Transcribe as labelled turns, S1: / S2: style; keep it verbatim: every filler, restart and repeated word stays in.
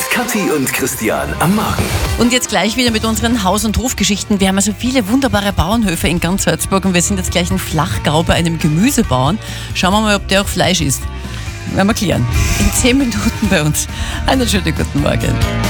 S1: Kathi und Christian am Morgen.
S2: Und jetzt gleich wieder mit unseren Haus- und Hofgeschichten. Wir haben also viele wunderbare Bauernhöfe in ganz Salzburg und wir sind jetzt gleich in Flachgau bei einem Gemüsebauern. Schauen wir mal, ob der auch Fleisch isst. Werden wir klären. In zehn Minuten bei uns. Einen schönen guten Morgen.